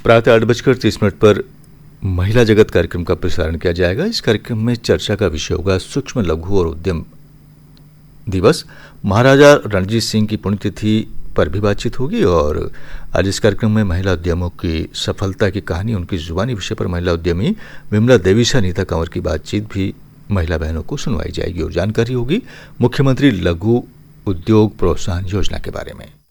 प्रातः 8:30 पर महिला जगत कार्यक्रम का प्रसारण किया जाएगा। इस कार्यक्रम में चर्चा का विषय होगा सूक्ष्म लघु और उद्यम दिवस। महाराजा रणजीत सिंह की पुण्यतिथि पर भी बातचीत होगी और आज इस कार्यक्रम में महिला उद्यमों की सफलता की कहानी, उनकी जुबानी विषय पर महिला उद्यमी विमला देवी से नीता कंवर की बातचीत भी महिला बहनों को सुनवाई जाएगी और जानकारी होगी मुख्यमंत्री लघु उद्योग प्रोत्साहन योजना के बारे में।